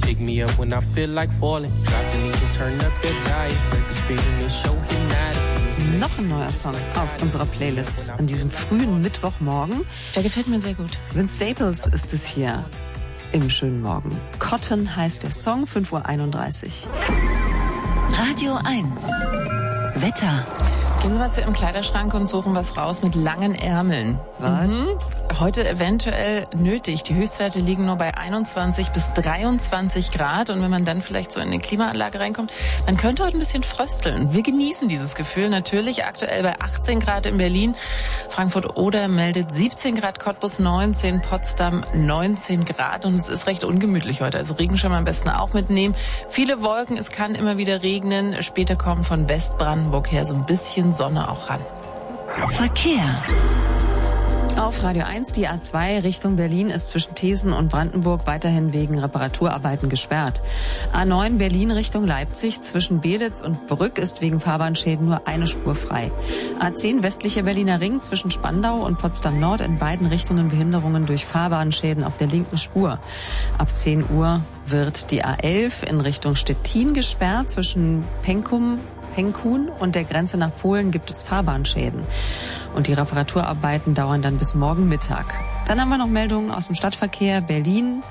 Pick me up when I feel like falling. Drop the link and turn up the diet. Break the speed in the show hypnotic. Noch ein neuer Song auf unserer Playlist an diesem frühen Mittwochmorgen. Der gefällt mir sehr gut. Vince Staples ist es hier im schönen Morgen. Cotton heißt der Song, 5:31 Uhr. Radio 1. Wetter. Gehen Sie mal zu Ihrem Kleiderschrank und suchen was raus mit langen Ärmeln. Was? Heute eventuell nötig. Die Höchstwerte liegen nur bei 21 bis 23 Grad. Und wenn man dann vielleicht so in eine Klimaanlage reinkommt, man könnte heute ein bisschen frösteln. Wir genießen dieses Gefühl natürlich. Aktuell bei 18 Grad in Berlin. Frankfurt-Oder meldet 17 Grad, Cottbus 19, Potsdam 19 Grad. Und es ist recht ungemütlich heute. Also Regenschirm am besten auch mitnehmen. Viele Wolken, es kann immer wieder regnen. Später kommen von Westbrandenburg her so ein bisschen Sonne auch ran. Verkehr. Auf Radio 1, die A2 Richtung Berlin ist zwischen Thesen und Brandenburg weiterhin wegen Reparaturarbeiten gesperrt. A9 Berlin Richtung Leipzig zwischen Belitz und Brück ist wegen Fahrbahnschäden nur eine Spur frei. A10 westlicher Berliner Ring zwischen Spandau und Potsdam Nord in beiden Richtungen Behinderungen durch Fahrbahnschäden auf der linken Spur. Ab 10 Uhr wird die A11 in Richtung Stettin gesperrt. Zwischen Penkun und der Grenze nach Polen gibt es Fahrbahnschäden. Und die Reparaturarbeiten dauern dann bis morgen Mittag. Dann haben wir noch Meldungen aus dem Stadtverkehr. Berlin,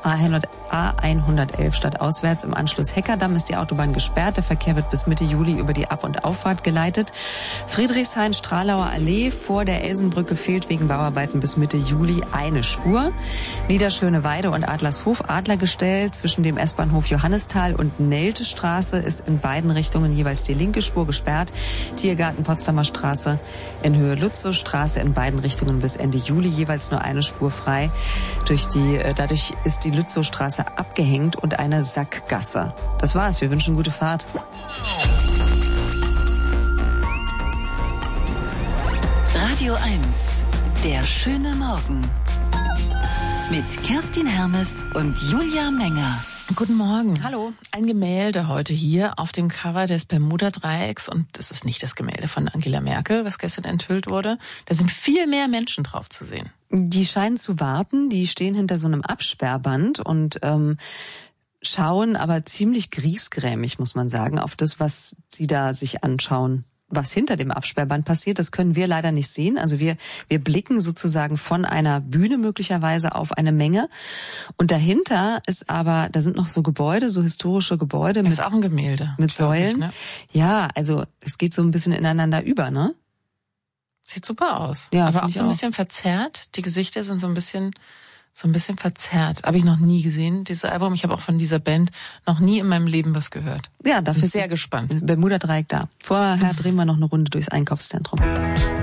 A111 stadtauswärts. Im Anschluss Heckerdamm ist die Autobahn gesperrt. Der Verkehr wird bis Mitte Juli über die Ab- und Auffahrt geleitet. Friedrichshain-Stralauer Allee vor der Elsenbrücke fehlt wegen Bauarbeiten bis Mitte Juli eine Spur. Niederschöneweide und Adlershof Adlergestell zwischen dem S-Bahnhof Johannisthal und Neltestraße ist in beiden Richtungen jeweils die linke Spur gesperrt. Tiergarten Potsdamer Straße in Höhe Lutzowstraße in beiden Richtungen bis Ende Juli jeweils nur eine Spur frei. Dadurch ist die Lützowstraße abgehängt und eine Sackgasse. Das war's. Wir wünschen gute Fahrt. Radio 1. Der schöne Morgen. Mit Kerstin Hermes und Julia Menger. Guten Morgen. Hallo. Ein Gemälde heute hier auf dem Cover des Bermuda-Dreiecks. Und das ist nicht das Gemälde von Angela Merkel, was gestern enthüllt wurde. Da sind viel mehr Menschen drauf zu sehen. Die scheinen zu warten. Die stehen hinter so einem Absperrband und schauen aber ziemlich griesgrämig, muss man sagen, auf das, was sie da sich anschauen. Was hinter dem Absperrband passiert, das können wir leider nicht sehen. Also wir blicken sozusagen von einer Bühne möglicherweise auf eine Menge. Und dahinter ist aber, da sind noch so Gebäude, so historische Gebäude. Das ist auch ein Gemälde. Mit Säulen. Ich, ne? Ja, also es geht so ein bisschen ineinander über, ne? Sieht super aus. Ja, aber auch so ein bisschen verzerrt. Die Gesichter sind so ein bisschen verzerrt. Habe ich noch nie gesehen, dieses Album. Ich habe auch von dieser Band noch nie in meinem Leben was gehört. Ja, dafür bin sehr gespannt. Bermuda-Dreieck da. Vorher drehen wir noch eine Runde durchs Einkaufszentrum.